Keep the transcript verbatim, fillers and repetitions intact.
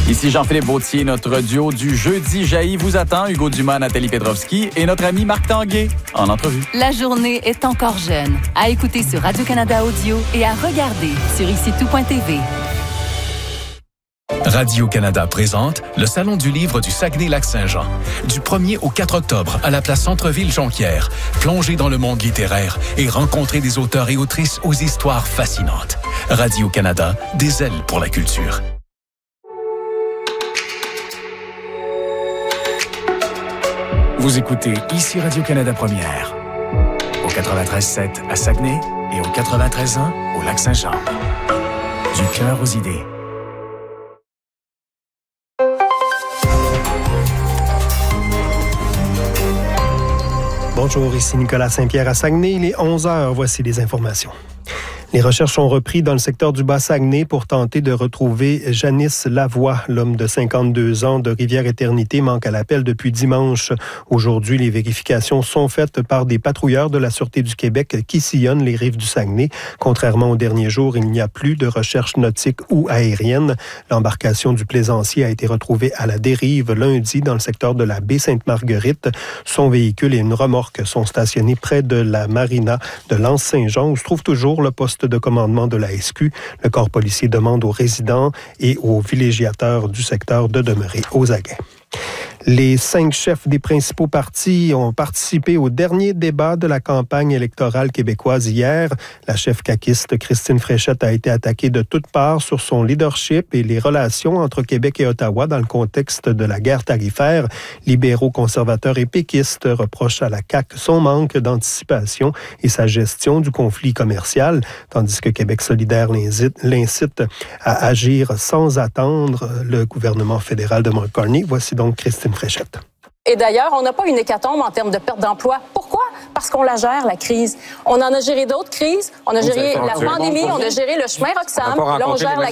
Ici Jean-Philippe Bautier, notre duo du jeudi jaillit vous attend. Hugo Dumas, Nathalie Petrovski et notre ami Marc Tanguay en entrevue. La journée est encore jeune. À écouter sur Radio-Canada Audio et à regarder sur ici tout point t v. Radio-Canada présente le Salon du livre du Saguenay-Lac-Saint-Jean. Du premier au quatre octobre à la place Centre-Ville-Jonquière. Plongez dans le monde littéraire et rencontrez des auteurs et autrices aux histoires fascinantes. Radio-Canada, des ailes pour la culture. Vous écoutez ici Radio-Canada Première, au quatre-vingt-treize sept à Saguenay et au quatre-vingt-treize un au Lac-Saint-Jean. Du cœur aux idées. Bonjour, ici Nicolas Saint-Pierre à Saguenay. Il est onze heures, voici les informations. Les recherches ont repris dans le secteur du Bas-Saguenay pour tenter de retrouver Janice Lavoie. L'homme de cinquante-deux ans de Rivière-Éternité manque à l'appel depuis dimanche. Aujourd'hui, les vérifications sont faites par des patrouilleurs de la Sûreté du Québec qui sillonnent les rives du Saguenay. Contrairement aux derniers jours, il n'y a plus de recherche nautique ou aérienne. L'embarcation du plaisancier a été retrouvée à la dérive lundi dans le secteur de la baie Sainte-Marguerite. Son véhicule et une remorque sont stationnés près de la marina de l'Anse-Saint-Jean où se trouve toujours le poste de commandement de la S Q. Le corps policier demande aux résidents et aux villégiateurs du secteur de demeurer aux aguets. Les cinq chefs des principaux partis ont participé au dernier débat de la campagne électorale québécoise hier. La chef caquiste Christine Fréchette a été attaquée de toutes parts sur son leadership et les relations entre Québec et Ottawa dans le contexte de la guerre tarifaire. Libéraux, conservateurs et péquistes reprochent à la C A Q son manque d'anticipation et sa gestion du conflit commercial, tandis que Québec solidaire l'incite à agir sans attendre le gouvernement fédéral de Mark Carney. Voici donc Christine Fréchette. Et d'ailleurs, on n'a pas une hécatombe en termes de perte d'emploi. Pourquoi? Parce qu'on la gère, la crise. On en a géré d'autres crises. On a géré la pandémie, on a géré le chemin Roxham. Là, on gère la